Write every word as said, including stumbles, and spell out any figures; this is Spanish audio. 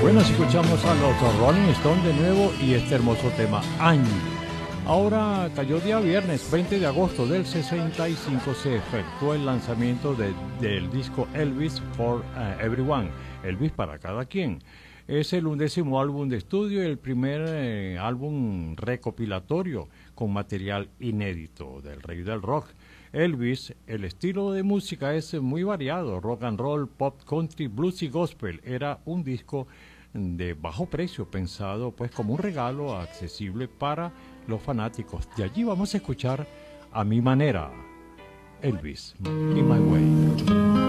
Bueno, si escuchamos a los Rolling Stones de nuevo y este hermoso tema, Angie. Ahora cayó día viernes veinte de agosto del sesenta y cinco, se efectuó el lanzamiento de, del disco Elvis for uh, Everyone, Elvis para cada quien. Es el undécimo álbum de estudio y el primer eh, álbum recopilatorio con material inédito del rey del rock. Elvis, el estilo de música es muy variado, rock and roll, pop, country, blues y gospel. Era un disco de bajo precio, pensado pues como un regalo accesible para los fanáticos. De allí vamos a escuchar A Mi Manera, Elvis, In My Way.